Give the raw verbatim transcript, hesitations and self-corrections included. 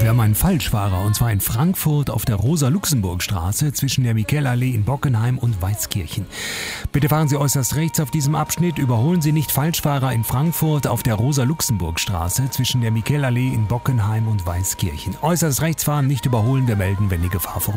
Wir haben einen Falschfahrer, und zwar in Frankfurt auf der Rosa-Luxemburg-Straße zwischen der Michelallee in Bockenheim und Weißkirchen. Bitte fahren Sie äußerst rechts auf diesem Abschnitt. Überholen Sie nicht. Falschfahrer in Frankfurt auf der Rosa-Luxemburg-Straße zwischen der Michelallee in Bockenheim und Weißkirchen. Äußerst rechts fahren, nicht überholen. Wir melden, wenn die Gefahr vorbei ist.